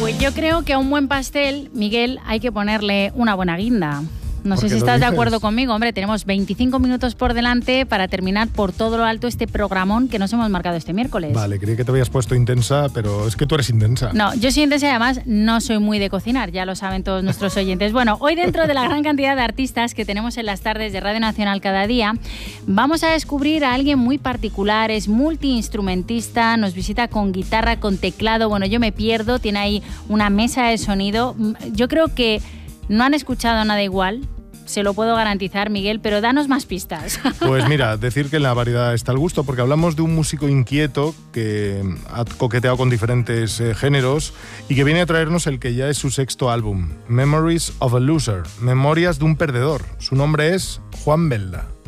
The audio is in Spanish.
Pues yo creo que a un buen pastel, Miguel, hay que ponerle una buena guinda. No sé si estás de acuerdo conmigo. Hombre, tenemos 25 minutos por delante para terminar por todo lo alto este programón que nos hemos marcado este miércoles. Vale, creí que te habías puesto intensa, pero es que tú eres intensa. No, yo soy intensa y además no soy muy de cocinar, ya lo saben todos nuestros oyentes. Bueno, hoy dentro de la gran cantidad de artistas que tenemos en las tardes de Radio Nacional cada día, vamos a descubrir a alguien muy particular, es multiinstrumentista, nos visita con guitarra, con teclado, bueno, yo me pierdo, tiene ahí una mesa de sonido. Yo creo que no han escuchado nada igual, se lo puedo garantizar, Miguel, pero danos más pistas. Pues mira, decir que en la variedad está el gusto, porque hablamos de un músico inquieto que ha coqueteado con diferentes géneros y que viene a traernos el que ya es su sexto álbum, Memories of a Loser, Memorias de un Perdedor. Su nombre es Juan Belda.